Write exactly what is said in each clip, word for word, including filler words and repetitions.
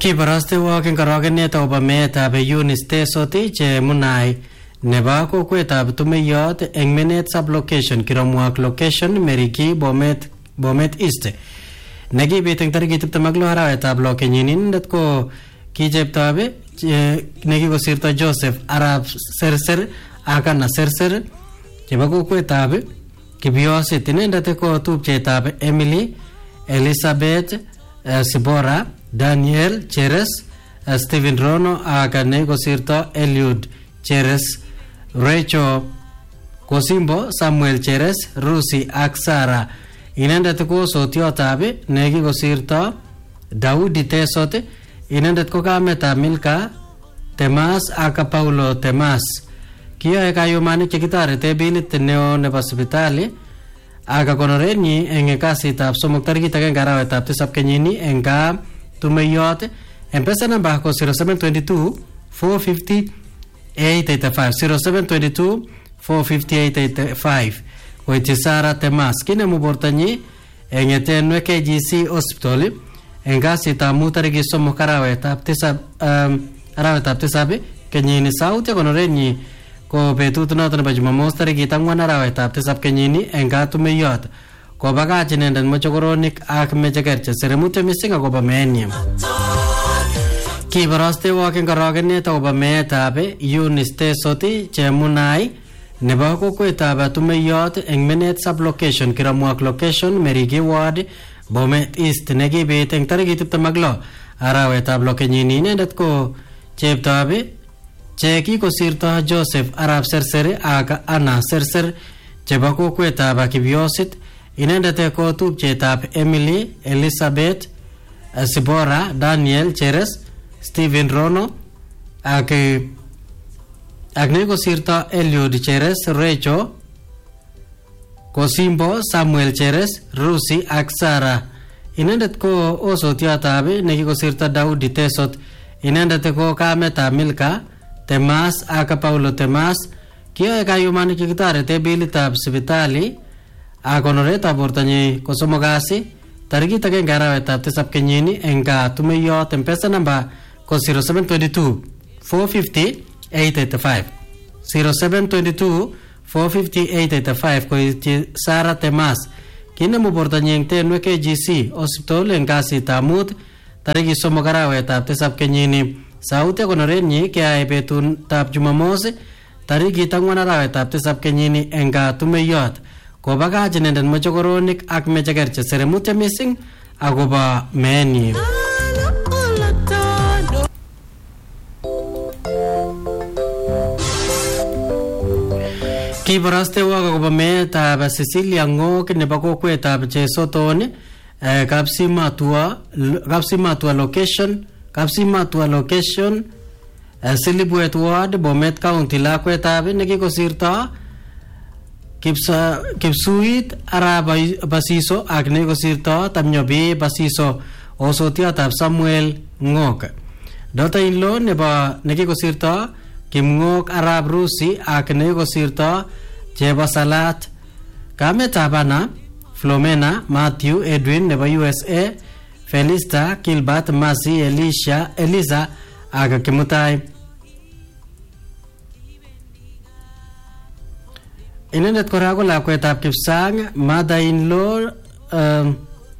Kibaraste wakin karagenet akobo meetab Eunice Tesoti che munai nebo kokwetab Tumeyot eng Menet sublocation Kiramwak location Meriki Bomet Bomet East nekibit eng tarikit tiptem ak lo arawetab lo kenyini. Inendet ko kicheptobe nekikosirto Joseph Arap Serser ak Anna Serser chebo kokwetab Kibiosit. Inendet ko tupchetab Emily Elizabeth uh, Sibora Daniel Cheres uh, Stephen Rono ak nekikosirto Eliud Cheres, Rachel Kosimbo, Samuel Cheres, Rusi ak Sara. Inendet ko sotiotab nekikosirto Daudi Tesot. Inendet ko kametab Milka Temas ak Paulo Temas. Kiyoe kayumanik chekitorete bilit neo nebo sipitali ak konorenyi eng kasitab somok tarikit agenge arawetab tisab kenyini eng gaa Tumeyot. Mpesa namba ko zero seven two two four five zero eight eight five zero seven two two four five zero eight eight five. Koiti Sara Temas kinemu bortanyi eng etenwe K G C Hospital eng kasitab mut tarikit somok arawetab tisab um, arawetab tisab kenyini. Sauti konorenyi ko betut noto nebo Jumamos tarikit angwan arawetab tisab kenyini eng gaa Tumeyot. Kobakach inendet mochokoronik ak mechekerche seremutyo mising akobo meenyi. Kibaraste wakin karagenet akobo meetab Eunice Tesoti chemunai nebo kokwetab Tumeyot eng Menet sublocation Kiramwak location Meriki Ward Bomet East nekibit eng tarikit tiptem ak lo arawetab lo kenyini. Inendet ko cheptobe che kikosirto Joseph Arap Serser ak Anna Serser chebo kokwetab Kibiosit. Inendet ko tupchetab Emily Elizabeth Sibora Daniel Cheres Stephen Rono ak ak nekosirto Eliud Cheres, Rachel Kosimbo, Samuel Cheres, Rusi ak Sara. Inendet ko osotiotab nekikosirto Daudi Tesot. Inendet ko kametab Milka Temas ak Paulo Temas. Kiyoe kayumanik chekitorete bilitab sipitali ak konoretab bortanyi ko somok kasi tarikit agenge arawetab tisab kenyini eng gaa Tumeyot. Mpesa namba ko zero seven two two four five zero eight eight five zero seven two two four five zero eight eight five. Ko Sara Temas kinemu bortanyi eng tenwe K G C Hospital eng kasitab mut tarikit somok arawetab tisab kenyini. Sauti konorenyi keyae betutab Jumamos tarikit angwan arawetab tisab kenyini eng gaa Tumeyot. Kobakach inendet mochokoronik ak mechekerche seremutyo mising akobo meenyi. Kibaraste wak akobo meetab Cecilia Ngok nebo kokwetab Chesoton eh, Kapsimatua Kapsimatua location Kapsimatua location eh, Silibwet Ward Bomet County. Lakwetab nekikosirto Kipsa Kipsuit Arab Basiso ak nekosirto Tamnyobi Basiso osotiotab Samuel Ngok. Daughter-in-law nebo nekikosirto Kim Ngok Arab Rusi ak nekosirto Chebo Salat. Kametab Anna Flomena Matthew Edwin nebo U S A, Felista Gilbert Masi Elisha Eliza ak Kimutai. Inendet kora ko lakwetab Kipsang mother-in-law um,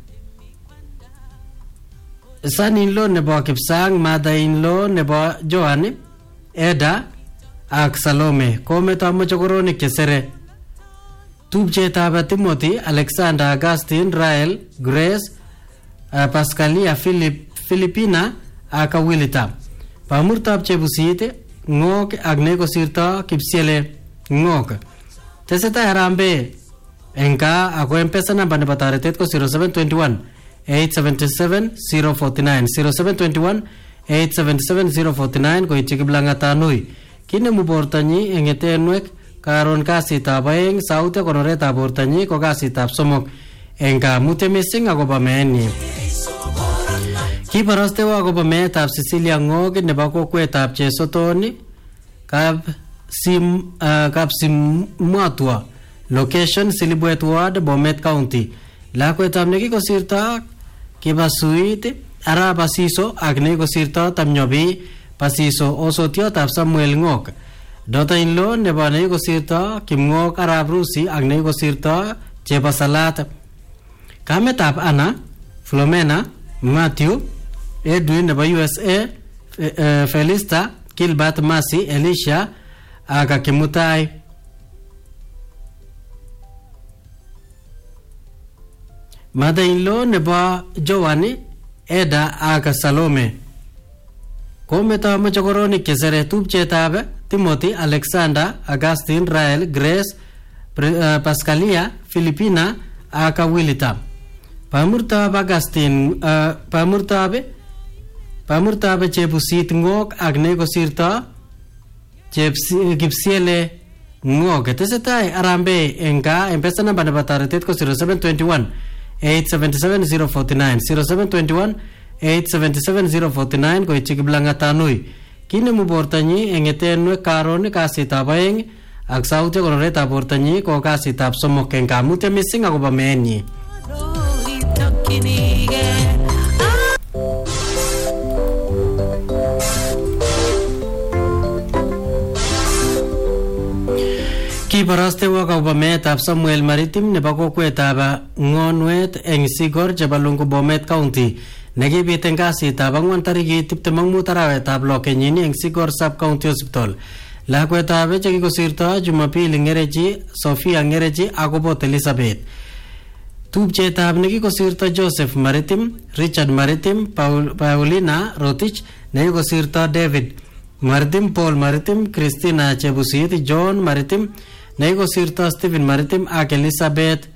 son-in-law nebo Kipsang, mother-in-law nebo Joan Eda ak Salome. Kometo mochokoronik chesere tupchetab Timothy Alexander Augustine Rael Grace uh, Pascalia Philip Filipina ak Willita. Pamurtab Chebusit Ngok ak nekosirto Kipsiele Ngok. Tesetai harambe engka ako Mpesa namba nebo taretet ko zero seven two one eight seven seven zero four nine zero seven two one eight seven seven zero four nine. Ko ichikiblangat tanui kinemu bortanyi eng etenwek karon kasitab aeng. Sauti konoretab bortanyi ko kasitab somok engka mutyo mising akobo meenyi. Kibaraste akobo meetab Cecilia Ngok nebo kokwetab Chesotoni kab Sim uh, Kapsim Mwatwa location Silibwet Ward Bomet County. Lakwetab nekikosirto Kibasuit Arap Basiso ak nekosirto Tamnyobi Basiso osotiot Samuel Ngok. Daughter-in-law nebo nekosirto Kimngok Arap Rusi ak nekosirto Chebasalat. Kametab Anna, Flomena, Matthew, Edwin nebo U S A, uh, Felista, Gilbert Masi, Elisha, ak Kimutai. Mother-in-law nebo Joani, Eda ak Salome. Kometo mochokoronik chesere tupchetab Timothy, Alexander, Augustine, Rael, Grace, uh, Pascalia, Filipina, ak Willita. Pamurtab Augustine, uh, Pamurtab Pamurtab Chebusit Ngok ak nekosirto Kipsiele Ngok. Tesetai arambe enga M-Pesa namba nebo taretet ko zero seven two one eight seven seven zero four nine zero seven two one eight seven seven zero four nine ko ichikiblangatanui. Kinemu bortanyi engetenwe karon kasitab aeng ak sauti konoretab bortanyi ko kasitab somok eng kamutye mising akobo meenyi. Kibaraste akobo meetab Samuel Maritim nebo kokwetab Ngonwet eng Sigor chebo Lungu Bomet County nekibit eng kasitab ang'wan tarikit tiptem ak mut arawetab lo kenyini eng Sigor Sub County Hospital. Lakwetab chekikosirto Jumapili Ngerechi, Sofia Ngerechi akobot Elizabeth. Tupchetab nekikosirto Joseph Maritim, Richard Maritim, Paul, Paulina Rotich, nekikosirto David Maritim, Paul Maritim, Christina Chebusit, John Maritim, nekikosirto Stephen Maritim ak Elizabeth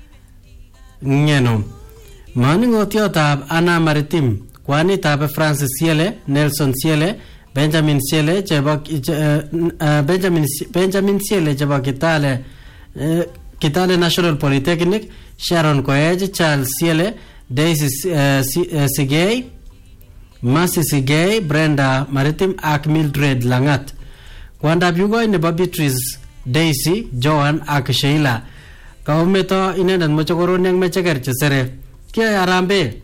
Ngeno. Maningotiotab Anna Maritim, kwanitab Francis Siele, Nelson Siele, Benjamin Siele chebo uh, Benjamin Benjamin Siele chebo Kitale uh, Kitale National Polytechnic, Sharon Koech, Charles Siele, Daisy uh, Sigei, Mercy Sigei, Brenda Maritim ak Mildred Langat. Kwandab yugoi nebo Beatrice, Daisy, Joan ak Sheila. Kaumeto inendet mochokoronik ak mecheker chesere. Kiyoe arambe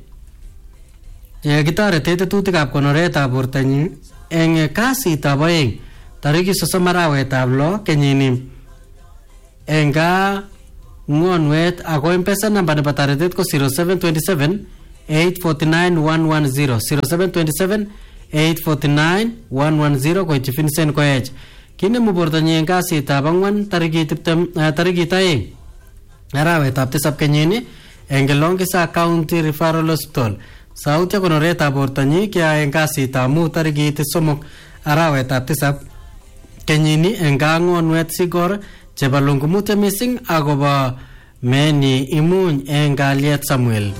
ye kitorete tetutikab konoretab bortanyi eng kasitab aeng tarikit sosom arawetab lo kenyini eng gaa Ngonwet ako M-Pesa namba nebo taretet ko zero seven two seven eight four nine one one zero zero seven two seven eight four nine one one zero ko ichi Vincent Koech. Kinemu bortanyi eng kasitab ang'wan tarikit tiptem uh, tarikit aeng arawetab tisab kenyini eng Longisa County Referral Hospital. Sauti konoretab bortanyi kiyae eng kasitab mut tarikit somok arawetab tisab kenyini eng Ngonwet Sigor chebo Lungu mutye mising akobo meni imuny eng kalyet Samuel.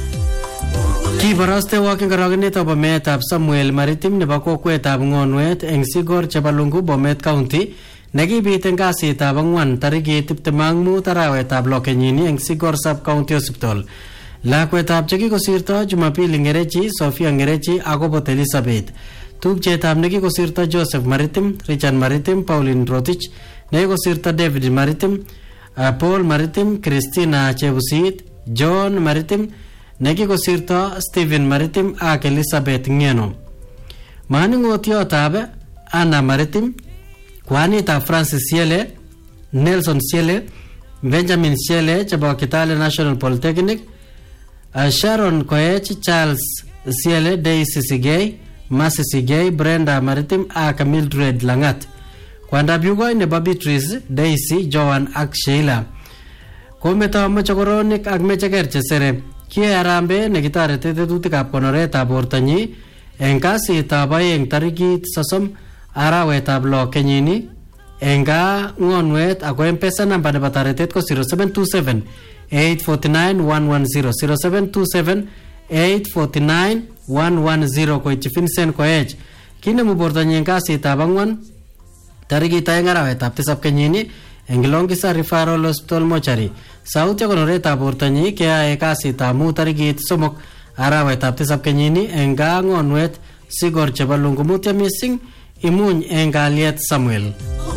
Kibaraste waking karagenet akobo meetab Samuel Maritim nebo kokwetab Ngonwet eng Sigor chebo Lungu Bomet County nekibit eng kasitab ang'wan tarikit tiptem ak mut arawetab lo kenyini eng Sigor Sub County Hospital. Lakwetab chekikosirto Jumapili Ngerechi, Sofia Ngerechi akobot Elizabeth. Tupchetab nekikosirto Joseph Maritim, Richard Maritim, Pauline Rotich, nekikosirto David Maritim, uh, Paul Maritim, Christina Chebusit, John Maritim, nekikosirto Stephen Maritim ak Elizabeth Ngeno. Maningotiotab Anna Maritim, kwanitab Francis Siele, Nelson Siele, Benjamin Siele chebo Kitale National Polytechnic, uh, Sharon Koech, Charles Siele, Daisy Sigei, Mercy Sigei, Brenda Maritim ak Mildred Langat. Kwandab yugoi nebo Beatrice, Daisy, Joan ak Sheila. Kometo mochokoronik ak mecheker chesere. Kiyoe arambe nekitorete tetutikab konoretab bortanyi eng kasitab aeng tarikit sosom arawetab lo kenyini eng gaa Ngonwet ako M-Pesa namba nebo taretet ko zero seven two seven eight four nine one one zero zero seven two seven eight four nine one one zero ko ichi Vincent Koech. Kinemu bortanyi eng kasitab ang'wan tarikit aeng arawetab tisab kenyini eng Longisa Referral Hospital Mochari. Sauti konoretab bortanyi keyae kasitab mut tarikit somok arawetab tisab kenyini eng gaa Ngonwet Sigor chebo Lungu mutye mising imuny eng kalyet Samuel.